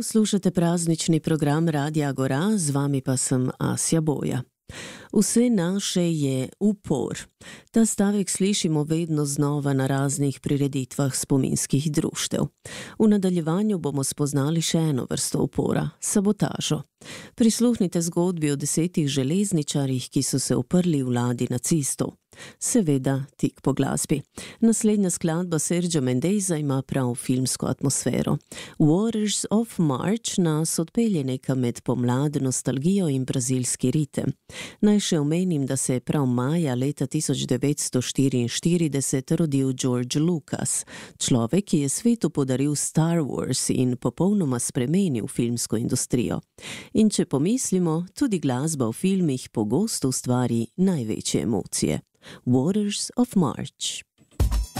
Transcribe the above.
Poslušate praznični program Radia Gora, z vami pa sem Asja Boja. Vse naše je upor. Ta stavek slišimo vedno znova na raznih prireditvah spominskih društev. V nadaljevanju bomo spoznali še eno vrsto upora – sabotažo. Prisluhnite zgodbi o 10 železničarjih, ki so se uprli vladi nacistov. Seveda tik po glasbi. Naslednja skladba Sergio Mendeza ima prav filmsko atmosfero. Waters of March nas odpelje nekam med pomlad, nostalgijo in brazilski ritem. Naj še omenim, da se je prav maja leta 1944 rodil George Lucas, človek, ki je svetu podaril Star Wars in popolnoma spremenil filmsko industrijo. In če pomislimo, tudi glasba v filmih pogosto ustvari največje emocije. Waters of March.